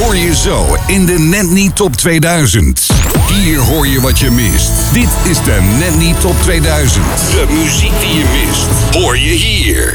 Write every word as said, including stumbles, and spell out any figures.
hoor je zo in de Net Niet Top tweeduizend. Hier hoor je wat je mist. Dit is de Net Niet Top tweeduizend. De muziek die je mist, hoor je hier.